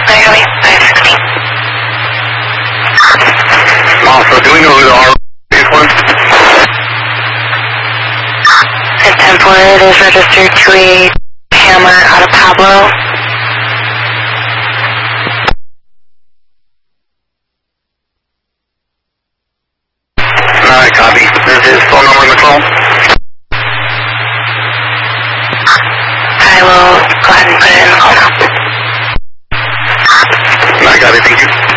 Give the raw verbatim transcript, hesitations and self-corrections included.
I copy. five sixty. Also, do we know who the R is for? At ten four, it is registered to a Hammer out of Pablo. Alright, copy. Is his phone number in the call? I will go ahead and put it in the call now. Alright, copy. Thank you.